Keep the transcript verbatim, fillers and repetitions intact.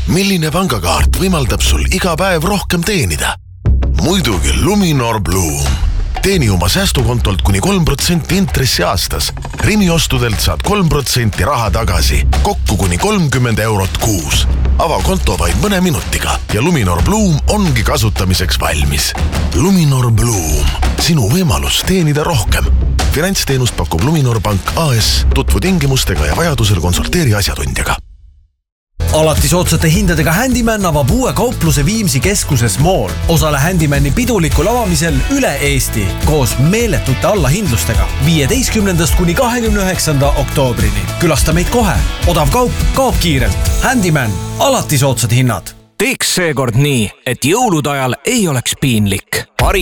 Milline pangakaart võimaldab sul iga päev rohkem teenida? Muidugi Luminor Bloom. Teeni oma säästukontolt kuni kolm protsenti intressi aastas. Rimi ostudelt saad kolm protsenti raha tagasi. Kokku kuni kolmkümmend eurot kuus. Ava konto vaid mõne minutiga ja Luminor Bloom ongi kasutamiseks valmis. Luminor Bloom. Sinu võimalus teenida rohkem. Finantsteenust pakub Luminor Pank A S. Tutvu tingimustega ja vajadusel konsulteeri asjatundjaga. Alati soodsate hindadega Handyman avab uue kaupluse Viimsi keskuses Mall. Osale Handymani pidulikul avamisel üle Eesti koos meeletute allahindlustega viieteistkümnendast kuni kahekümne üheksanda oktoobrini. Külasta meid kohe. Odav kaup kaob kiirelt. Handyman. Alati soodsad hinnad. Teeks seekord nii, et jõulude ajal ei oleks piinlik.